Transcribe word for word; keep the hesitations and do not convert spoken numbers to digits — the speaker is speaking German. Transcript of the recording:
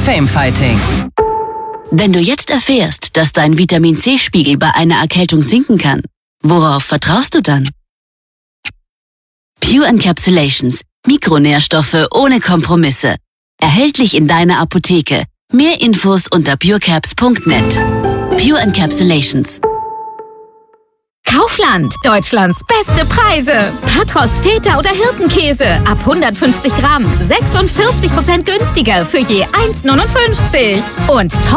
Famefighting. Wenn du jetzt erfährst, dass dein Vitamin-C-Spiegel bei einer Erkältung sinken kann, worauf vertraust du dann? Pure Encapsulations. Mikronährstoffe ohne Kompromisse. Erhältlich in deiner Apotheke. Mehr Infos unter purecaps punkt net. Pure Encapsulations. Kaufland, Deutschlands beste Preise. Patros, Feta oder Hirtenkäse ab hundertfünfzig Gramm, sechsundvierzig Prozent günstiger für je eins Komma neunundfünfzig. Und